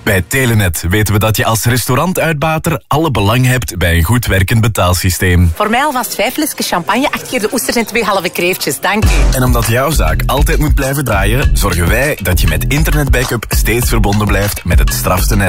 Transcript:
Bij Telenet weten we dat je als restaurantuitbater alle belang hebt bij een goed werkend betaalsysteem. Voor mij alvast 5 flesjes champagne, 8 keer de oesters en 2 halve kreeftjes. Dank u. En omdat jouw zaak altijd moet blijven draaien, zorgen wij dat je met internetbackup steeds verbonden blijft met het strafste net.